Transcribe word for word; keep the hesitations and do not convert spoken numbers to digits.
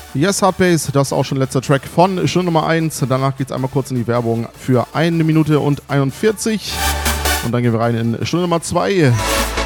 Yes, Hardbase, das ist auch schon letzter Track von Stunde Nummer eins. Danach geht es einmal kurz in die Werbung für eine Minute und einundvierzig. Und dann gehen wir rein in Stunde Nummer zwei.